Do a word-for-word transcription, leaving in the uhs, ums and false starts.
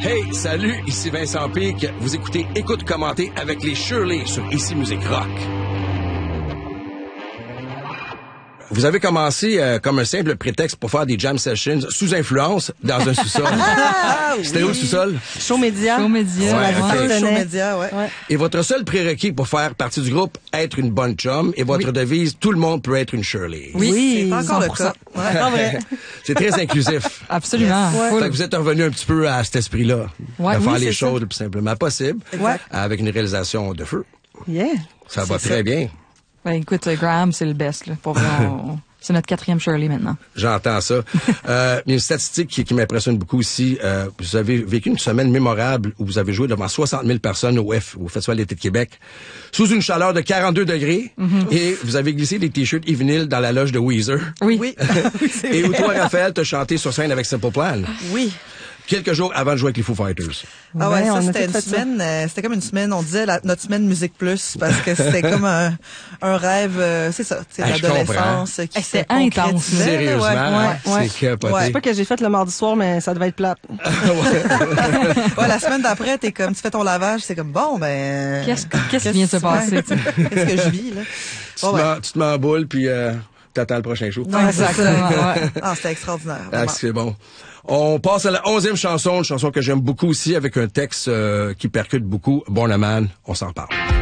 Hey, salut, ici Vincent Pic. Vous écoutez Écoute commenter avec les Shirley sur Ici Musique Rock. Vous avez commencé euh, comme un simple prétexte pour faire des jam sessions sous influence dans un sous-sol. Ah, C'était oui. où le sous-sol? Show Média. Show Média. Ouais, Ouais, ok. Show Média, ouais. Ouais. Et votre seul prérequis pour faire partie du groupe, être une bonne chum, et votre Oui. devise, tout le monde peut être une Shirley. Oui, C'est pas encore cent le pour cent. cas. Ouais, pas vrai. C'est très inclusif. Absolument. Yes. Full. Fait que vous êtes revenu un petit peu à cet esprit-là. Ouais, de faire oui, les c'est choses le plus simplement possible. Exact. Avec une réalisation de feu. Yeah. Ça va C'est très ça. bien. Ben, écoute, euh, Graham, c'est le best, là. Pour vrai, on- c'est notre quatrième Shirley maintenant. J'entends ça. euh, une statistique qui, qui m'impressionne beaucoup aussi. Euh, vous avez vécu une semaine mémorable où vous avez joué devant soixante mille personnes au F, au Festival d'été de Québec, sous une chaleur de quarante-deux degrés, et vous avez glissé des t-shirts et vinyles dans la loge de Weezer. Oui. Oui. Oui, c'est Et où vrai. toi, Raphaël, t'as chanté sur scène avec Simple Plan. Oui. Quelques jours avant de jouer avec les Foo Fighters. Ah ouais, Ouais, ça, on a c'était tout une fait ça. semaine, euh, c'était comme une semaine, on disait la- notre semaine Musique Plus, parce que c'était comme un, un rêve, euh, c'est ça, c'est Ah, je l'adolescence qui Eh, se c'était intense, concrétisait, là, Sérieusement, ouais. hein? ouais, ouais. C'est capoté. Ouais. C'est pas que j'ai fait le mardi soir, mais ça devait être plate. Ouais, la semaine d'après, t'es comme, tu fais ton lavage, c'est comme, bon, ben... Qu'est-ce que- qu'est-ce qui vient de se passer, tu sais? Qu'est-ce que je vis, là? Tu, Bon, te ben, mets, tu te mets en boule, puis euh, t'attends le prochain show. Ouais, c'est ça. Exactement, ouais. Ah, c'était extraordinaire. Ah, vraiment. c'est bon. On passe à la onzième chanson, une chanson que j'aime beaucoup aussi, avec un texte euh, qui percute beaucoup. Born a Man, on s'en parle.